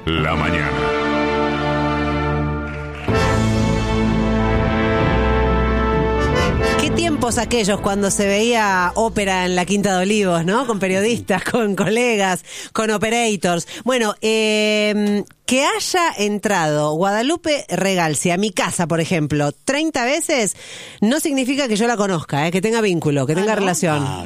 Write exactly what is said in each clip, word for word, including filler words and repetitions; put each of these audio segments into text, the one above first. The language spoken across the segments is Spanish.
la mañana. Qué tiempos aquellos cuando se veía ópera en la Quinta de Olivos, ¿no? Con periodistas, con colegas, con operators. Bueno, eh, que haya entrado Guadalupe Regalsi a mi casa, por ejemplo, treinta veces, no significa que yo la conozca, ¿eh? Que tenga vínculo, que tenga ah, ¿no? relación. Ah,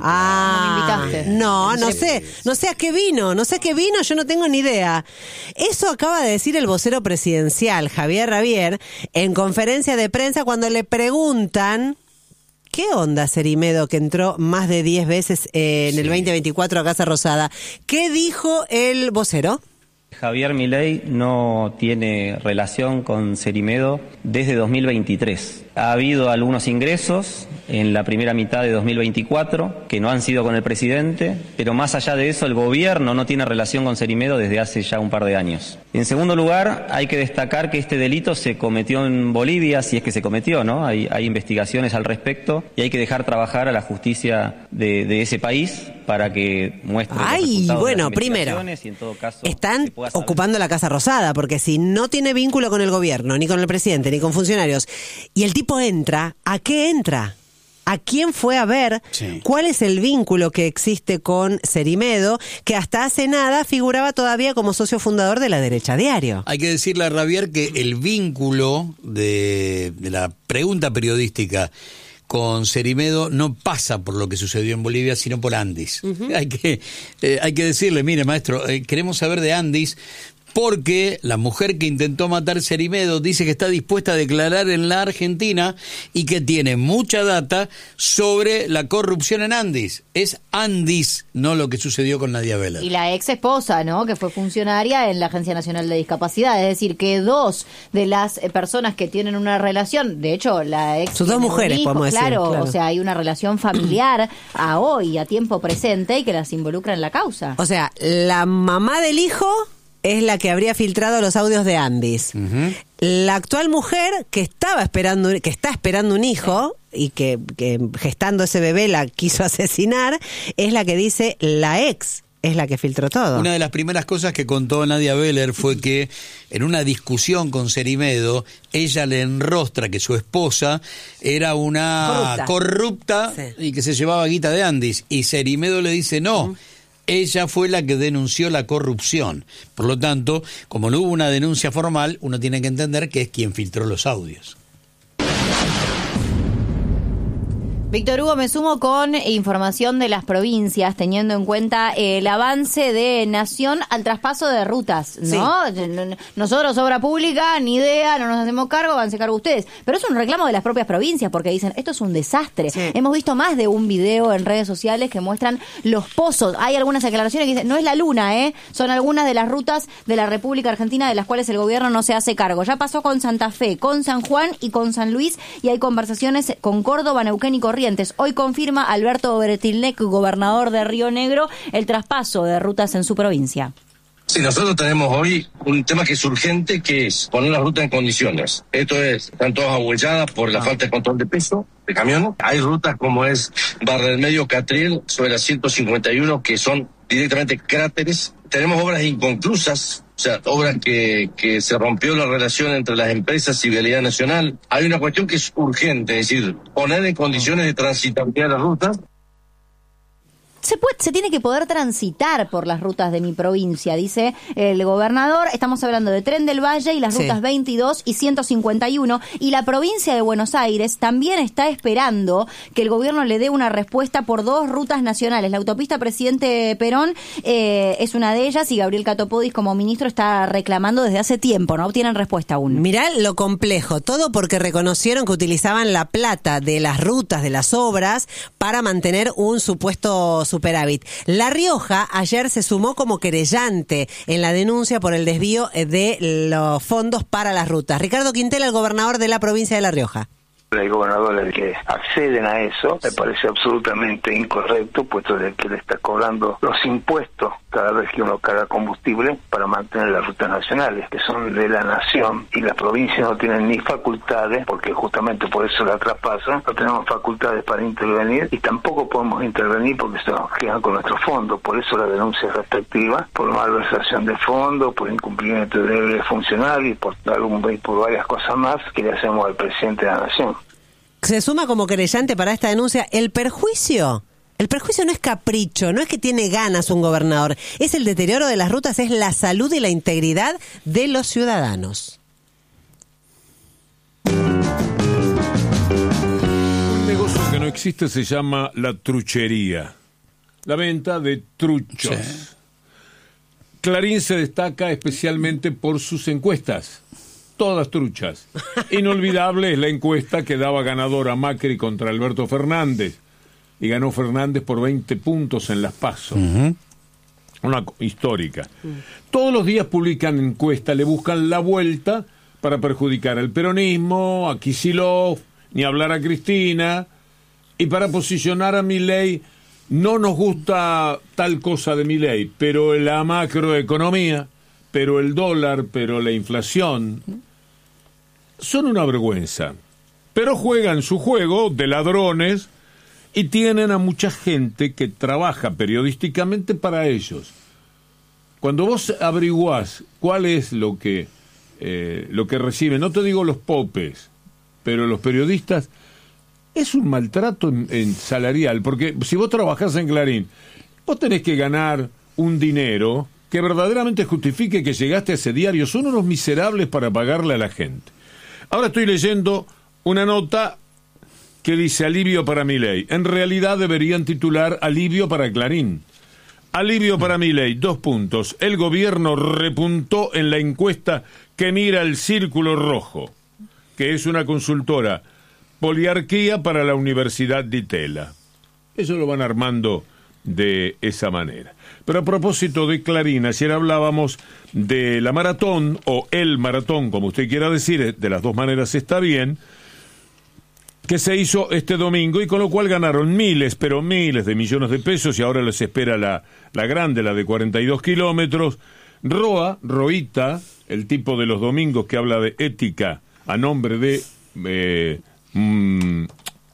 ah no me invitaste. No, no sé, no sé a qué vino, no sé a qué vino, yo no tengo ni idea. Eso acaba de decir el vocero presidencial, Javier Rabier, en conferencia de prensa cuando le preguntan... ¿Qué onda Cerimedo, que entró más de diez veces eh, en sí. el veinte veinticuatro a Casa Rosada? ¿Qué dijo el vocero? Javier Milei no tiene relación con Cerimedo desde dos mil veintitrés. Ha habido algunos ingresos en la primera mitad de dos mil veinticuatro que no han sido con el presidente, pero más allá de eso el gobierno no tiene relación con Cerimedo desde hace ya un par de años. En segundo lugar, hay que destacar que este delito se cometió en Bolivia, si es que se cometió, ¿no? Hay, hay investigaciones al respecto y hay que dejar trabajar a la justicia de, de ese país para que muestre Ay, los resultados bueno, de las primero, investigaciones y en todo caso están ocupando la Casa Rosada, porque si no tiene vínculo con el gobierno, ni con el presidente, ni con funcionarios, y el tipo entra, ¿a qué entra? ¿A quién fue a ver? Sí. ¿Cuál es el vínculo que existe con Cerimedo, que hasta hace nada figuraba todavía como socio fundador de La Derecha Diario? Hay que decirle a Rabier que el vínculo de, de la pregunta periodística con Cerimedo no pasa por lo que sucedió en Bolivia, sino por Andis. Uh-huh. Hay que eh, hay que decirle, mire maestro, eh, queremos saber de Andis, porque la mujer que intentó matar Cerimedo dice que está dispuesta a declarar en la Argentina y que tiene mucha data sobre la corrupción en Andis. Es Andis, no lo que sucedió con Nadia Vélez. Y la ex esposa, ¿no? Que fue funcionaria en la Agencia Nacional de Discapacidad. Es decir, que dos de las personas que tienen una relación, de hecho, la ex... Sus dos mujeres, hijo, podemos claro, decir. Claro, o sea, hay una relación familiar a hoy, a tiempo presente, y que las involucra en la causa. O sea, la mamá del hijo... es la que habría filtrado los audios de Andis. Uh-huh. La actual mujer que estaba esperando, que está esperando un hijo y que, que gestando ese bebé la quiso asesinar, es la que dice la ex. Es la que filtró todo. Una de las primeras cosas que contó Nadia Vélez fue que en una discusión con Cerimedo, ella le enrostra que su esposa era una corrupta, corrupta sí. y que se llevaba guita de Andis. Y Cerimedo le dice no. Uh-huh. Ella fue la que denunció la corrupción. Por lo tanto, como no hubo una denuncia formal, uno tiene que entender que es quien filtró los audios. Víctor Hugo, me sumo con información de las provincias, teniendo en cuenta el avance de Nación al traspaso de rutas, ¿no? Sí. Nosotros, obra pública, ni idea, no nos hacemos cargo, háganse cargo ustedes. Pero es un reclamo de las propias provincias, porque dicen, esto es un desastre. Sí. Hemos visto más de un video en redes sociales que muestran los pozos. Hay algunas aclaraciones que dicen, no es la luna, ¿eh? Son algunas de las rutas de la República Argentina de las cuales el gobierno no se hace cargo. Ya pasó con Santa Fe, con San Juan y con San Luis, y hay conversaciones con Córdoba, Neuquén y Corrientes. Hoy confirma Alberto Bretilnec, gobernador de Río Negro, el traspaso de rutas en su provincia. Sí, nosotros tenemos hoy un tema que es urgente, que es poner la ruta en condiciones. Esto es, están todas ahuelladas por la ah. falta de control de peso de camiones. Hay rutas como es Barra del Medio, Catriel, sobre la ciento cincuenta y uno, que son directamente cráteres. Tenemos obras inconclusas, o sea, obras que, que se rompió la relación entre las empresas y Vialidad Nacional. Hay una cuestión que es urgente, es decir, poner en condiciones de transitabilidad la ruta. Se, puede, se tiene que poder transitar por las rutas de mi provincia, dice el gobernador. Estamos hablando de Tren del Valle y las rutas sí. veintidós y ciento cincuenta y uno. Y la provincia de Buenos Aires también está esperando que el gobierno le dé una respuesta por dos rutas nacionales. La autopista Presidente Perón eh, es una de ellas, y Gabriel Catopodis como ministro está reclamando desde hace tiempo. No obtienen respuesta aún. Mirá lo complejo. Todo porque reconocieron que utilizaban la plata de las rutas, de las obras, para mantener un supuesto superávit. La Rioja ayer se sumó como querellante en la denuncia por el desvío de los fondos para las rutas. Ricardo Quintela, el gobernador de la provincia de La Rioja. Hay gobernadores que acceden a eso, me parece absolutamente incorrecto, puesto de que le está cobrando los impuestos cada vez que uno carga combustible para mantener las rutas nacionales, que son de la nación, y las provincias no tienen ni facultades, porque justamente por eso la traspasan, no tenemos facultades para intervenir, y tampoco podemos intervenir porque se nos quedan con nuestros fondos, por eso la denuncia es respectiva, por malversación de fondos, por incumplimiento de deberes funcionarios, y por, algún, y por varias cosas más que le hacemos al presidente de la nación. Se suma como querellante para esta denuncia el perjuicio. El perjuicio no es capricho, no es que tiene ganas un gobernador, es el deterioro de las rutas, es la salud y la integridad de los ciudadanos. Un negocio que no existe se llama la truchería, la venta de truchos. Sí. Clarín se destaca especialmente por sus encuestas. Todas truchas. Inolvidable es la encuesta que daba ganador a Macri contra Alberto Fernández. Y ganó Fernández por veinte puntos en las PASO. Uh-huh. Una histórica. Uh-huh. Todos los días publican encuestas, le buscan la vuelta para perjudicar al peronismo, a Kicillof, ni hablar a Cristina, y para posicionar a Milei. No nos gusta tal cosa de Milei, pero la macroeconomía, pero el dólar, pero la inflación, son una vergüenza. Pero juegan su juego de ladrones y tienen a mucha gente que trabaja periodísticamente para ellos. Cuando vos averiguás cuál es lo que, eh, lo que reciben, no te digo los popes, pero los periodistas, es un maltrato en, en salarial, porque si vos trabajás en Clarín, vos tenés que ganar un dinero que verdaderamente justifique que llegaste a ese diario. Son unos miserables para pagarle a la gente. Ahora estoy leyendo una nota que dice alivio para Milei. En realidad deberían titular alivio para Clarín. Alivio para Milei, dos puntos. El gobierno repuntó en la encuesta que mira el Círculo Rojo, que es una consultora poliarquía para la Universidad de Itela. Eso lo van armando de esa manera. Pero a propósito de Clarín, ayer hablábamos de la maratón, o el maratón, como usted quiera decir, de las dos maneras está bien, que se hizo este domingo y con lo cual ganaron miles, pero miles de millones de pesos, y ahora les espera la, la grande, la de cuarenta y dos kilómetros. Roa, Roita, el tipo de los domingos que habla de ética a nombre de... Eh, mm,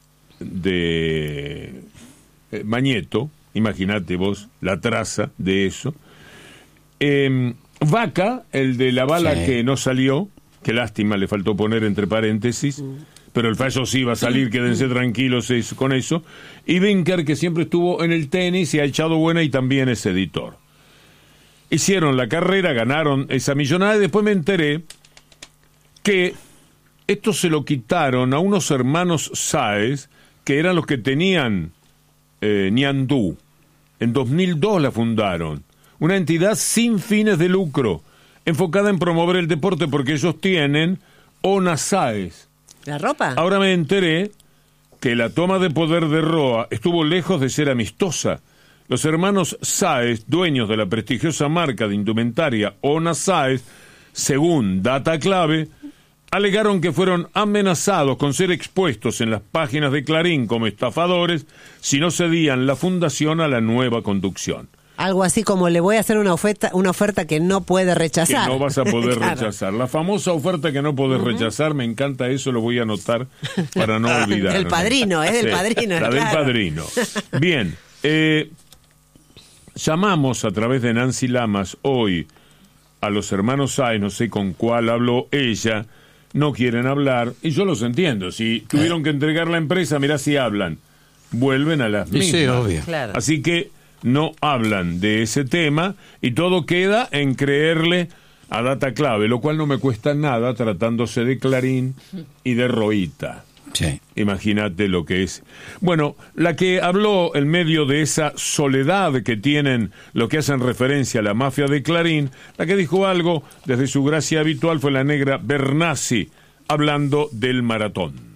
de eh, Mañeto, imagínate vos la traza de eso. Eh, Vaca, el de la bala sí. que no salió, qué lástima, le faltó poner entre paréntesis, mm. pero el fallo sí va a salir, quédense tranquilos es, con eso. Y Vinker, que siempre estuvo en el tenis y ha echado buena y también es editor. Hicieron la carrera, ganaron esa millonada y después me enteré que esto se lo quitaron a unos hermanos Sáez, que eran los que tenían eh, Ñandú. En dos mil dos la fundaron. Una entidad sin fines de lucro, enfocada en promover el deporte porque ellos tienen Ona Sáez. ¿La ropa? Ahora me enteré que la toma de poder de Roa estuvo lejos de ser amistosa. Los hermanos Sáez, dueños de la prestigiosa marca de indumentaria Ona Sáez, según data clave, alegaron que fueron amenazados con ser expuestos en las páginas de Clarín como estafadores si no cedían la fundación a la nueva conducción. Algo así como le voy a hacer una oferta, una oferta que no puede rechazar. Que no vas a poder claro. rechazar. La famosa oferta que no podés uh-huh. rechazar, me encanta eso, lo voy a anotar para no olvidar. El padrino, es ¿eh? del sí, padrino. La claro. del padrino. Bien, eh, llamamos a través de Nancy Lamas hoy a los hermanos Sáez, no sé con cuál habló ella, no quieren hablar, y yo los entiendo. Si tuvieron que entregar la empresa, mirá si hablan, vuelven a las mismas. Sí, obvio. Claro. Así que no hablan de ese tema y todo queda en creerle a data clave, lo cual no me cuesta nada tratándose de Clarín y de Roita. Sí. Imagínate lo que es. Bueno, la que habló en medio de esa soledad que tienen lo que hacen referencia a la mafia de Clarín, la que dijo algo desde su gracia habitual fue la negra Bernasi, hablando del maratón.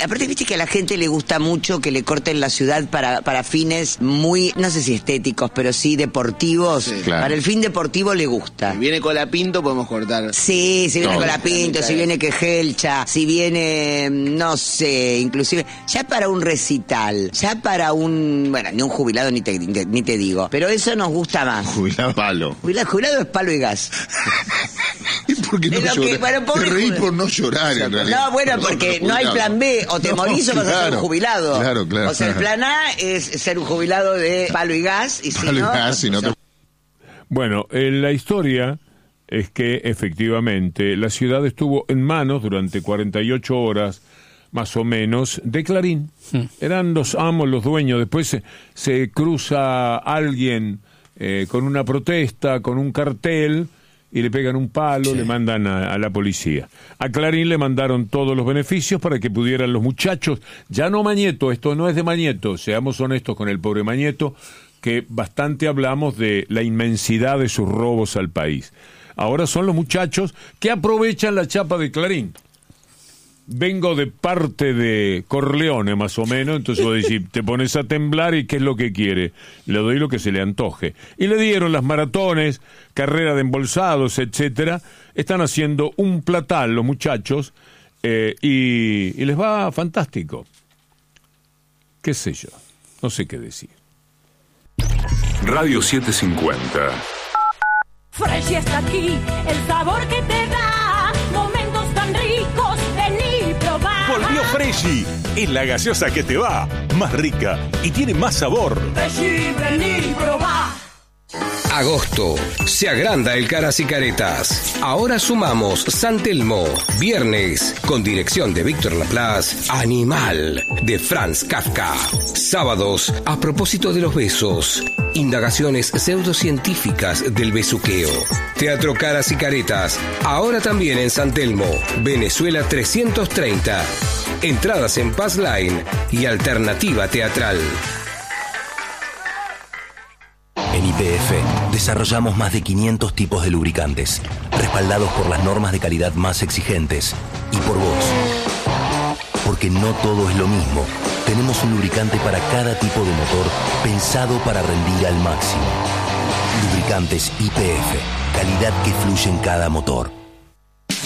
Aparte, viste que a la gente le gusta mucho que le corten la ciudad para, para fines muy, no sé si estéticos, pero sí deportivos. Sí, claro. Para el fin deportivo le gusta. Si viene Colapinto podemos cortar. Sí, si viene todo. Colapinto, si viene Quejelcha, si viene, no sé, inclusive, ya para un recital, ya para un, bueno, ni un jubilado ni te, ni te digo, pero eso nos gusta más. Jubilado palo. Jubilado, jubilado es palo y gas. ¿Y por qué no llorar? Bueno, te reí por no llorar, en realidad. No, bueno, porque no hay plan B, o te no, morís o vas claro, a ser un jubilado. Claro, claro. O sea, el plan A es ser un jubilado de palo y gas, y si palo no... Y gas, si no te... Bueno, eh, la historia es que efectivamente la ciudad estuvo en manos durante cuarenta y ocho horas, más o menos, de Clarín. Hmm. Eran los amos, los dueños. Después se, se cruza alguien eh, con una protesta, con un cartel, y le pegan un palo, sí. le mandan a, a la policía. A Clarín le mandaron todos los beneficios para que pudieran los muchachos, ya no Mañeto, esto no es de Mañeto, seamos honestos con el pobre Mañeto, que bastante hablamos de la inmensidad de sus robos al país. Ahora son los muchachos que aprovechan la chapa de Clarín. Vengo de parte de Corleone, más o menos, entonces vos decís, te pones a temblar y ¿qué es lo que quiere? Le doy lo que se le antoje. Y le dieron las maratones, carrera de embolsados, etcétera. Están haciendo un platal los muchachos eh, y, y les va fantástico. ¿Qué sé yo? No sé qué decir. Radio setecientos cincuenta. Fresh está aquí, el sabor que te da momentos tan ricos, vení probar. Volvió Freshy, es la gaseosa que te va, más rica y tiene más sabor. Freshy, vení probar. Agosto. Se agranda el Caras y Caretas. Ahora sumamos San Telmo. Viernes, con dirección de Víctor Laplace, Animal, de Franz Kafka. Sábados, a propósito de los besos. Indagaciones pseudocientíficas del besuqueo. Teatro Caras y Caretas. Ahora también en San Telmo. Venezuela trescientos treinta. Entradas en Paz Line y Alternativa Teatral. En Y P F desarrollamos más de quinientos tipos de lubricantes, respaldados por las normas de calidad más exigentes y por vos. Porque no todo es lo mismo. Tenemos un lubricante para cada tipo de motor pensado para rendir al máximo. Lubricantes Y P F, calidad que fluye en cada motor.